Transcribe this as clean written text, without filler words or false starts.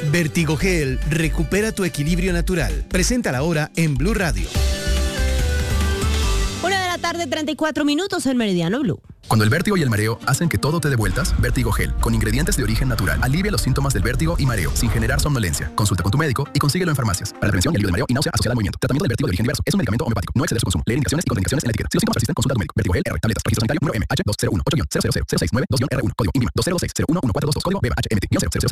Vertigogel recupera tu equilibrio natural. Preséntala ahora en Blue Radio. 1:34 p.m. en Meridiano Blue. Cuando el vértigo y el mareo hacen que todo te dé vueltas, Vertigogel, con ingredientes de origen natural, alivia los síntomas del vértigo y mareo sin generar somnolencia. Consulta con tu médico y consíguelo en farmacias. Para la prevención y alivio del mareo y náusea asociada al movimiento. Tratamiento del vértigo de origen diverso. Es un medicamento homeopático. No exceder su consumo. Leer indicaciones y contraindicaciones en la etiqueta. Si los síntomas persisten, consulta a tu médico. Vertigogel R. Tabletas. Registro sanitario número MH201 8-0000692-R1. Código INVIMA 20260011422. Código BHMT 000